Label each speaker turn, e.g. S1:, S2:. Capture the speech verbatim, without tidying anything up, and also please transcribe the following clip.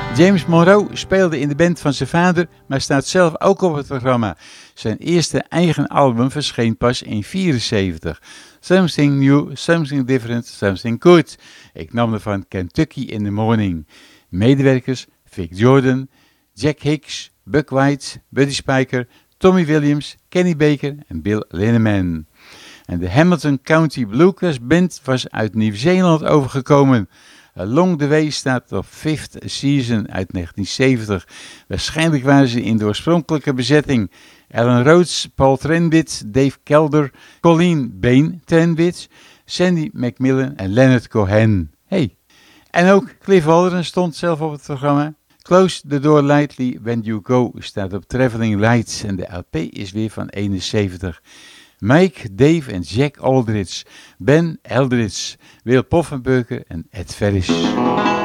S1: James Monroe speelde in de band van zijn vader, maar staat zelf ook op het programma. Zijn eerste eigen album verscheen pas in vierenzeventig. Something New, Something Different, Something Good. Ik nam er van Kentucky in the Morning. Medewerkers Vic Jordan, Jack Hicks, Buck White, Buddy Spicher, Tommy Williams, Kenny Baker en Bill Linneman. En de Hamilton County Bluegrass Band was uit Nieuw-Zeeland overgekomen. Along the Way staat op Fifth Season uit negentien zeventig. Waarschijnlijk waren ze in de oorspronkelijke bezetting Alan Rhodes, Paul Trenbit, Dave Kelder, Colleen Bain Trenbit, Sandy McMillan en Leonard Cohen. Hey. En ook Cliff Halloran stond zelf op het programma. Close the Door Lightly When You Go staat op Traveling Lights en de L P is weer van eenenzeventig. Mike, Dave en Jack Aldridge, Ben Eldridge, Will Poffenburger en Ed Ferris.